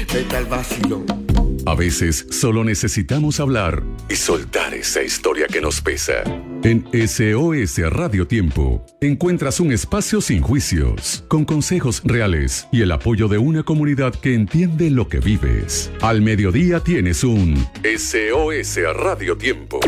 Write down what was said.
respeta el vacilón. A veces solo necesitamos hablar y soltar esa historia que nos pesa. En SOS Radio Tiempo encuentras un espacio sin juicios, con consejos reales y el apoyo de una comunidad que entiende lo que vives. Al mediodía tienes un SOS Radio Tiempo.